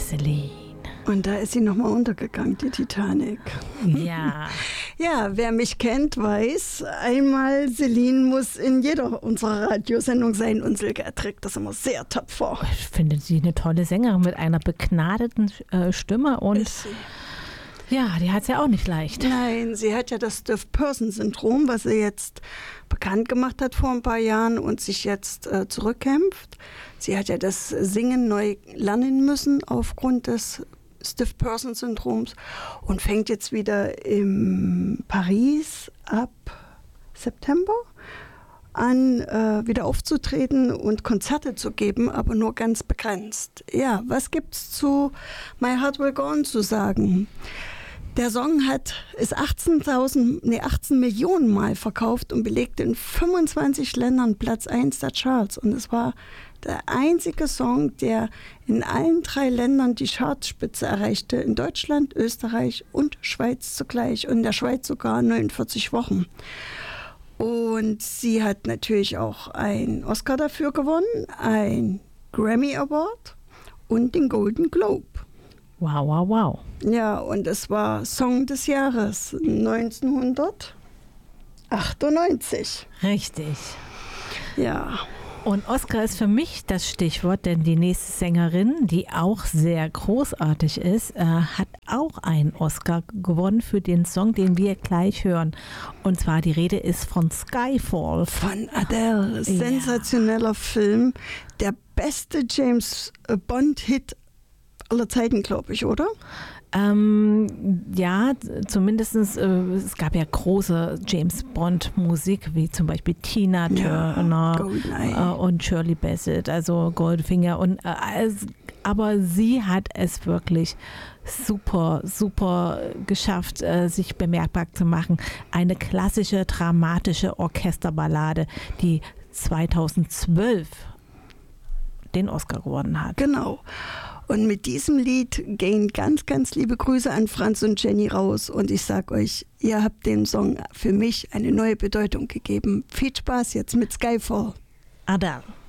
Celine. Und da ist sie nochmal untergegangen, die Titanic. Ja. Ja, wer mich kennt, weiß, einmal Celine muss in jeder unserer Radiosendung sein und Silke trägt das immer sehr top vor. Ich finde sie eine tolle Sängerin mit einer begnadeten Stimme und ja, die hat es ja auch nicht leicht. Nein, sie hat ja das Stiff-Person-Syndrom, was sie jetzt bekannt gemacht hat vor ein paar Jahren und sich jetzt zurückkämpft. Sie hat ja das Singen neu lernen müssen aufgrund des Stiff-Person-Syndroms und fängt jetzt wieder in Paris ab September an, wieder aufzutreten und Konzerte zu geben, aber nur ganz begrenzt. Ja, was gibt's zu My Heart Will Go On zu sagen? Der Song ist 18 Millionen Mal verkauft und belegte in 25 Ländern Platz 1 der Charts. Und es war der einzige Song, der in allen 3 Ländern die Chartspitze erreichte. In Deutschland, Österreich und Schweiz zugleich. Und in der Schweiz sogar 49 Wochen. Und sie hat natürlich auch einen Oscar dafür gewonnen, einen Grammy Award und den Golden Globe. Wow, wow, wow. Ja, und es war Song des Jahres 1998. Richtig. Ja. Und Oscar ist für mich das Stichwort, denn die nächste Sängerin, die auch sehr großartig ist, hat auch einen Oscar gewonnen für den Song, den wir gleich hören. Und zwar die Rede ist von Skyfall. Von Adele. Sensationeller Film. Der beste James Bond-Hit aller Zeiten, glaube ich, oder? Ja, zumindest es gab ja große James Bond Musik, wie zum Beispiel Tina Turner und Shirley Bassey, also Goldfinger. Aber sie hat es wirklich super, super geschafft, sich bemerkbar zu machen. Eine klassische, dramatische Orchesterballade, die 2012 den Oscar gewonnen hat. Genau. Und mit diesem Lied gehen ganz, ganz liebe Grüße an Franz und Jenny raus. Und ich sag euch, ihr habt dem Song für mich eine neue Bedeutung gegeben. Viel Spaß jetzt mit Skyfall. Adele.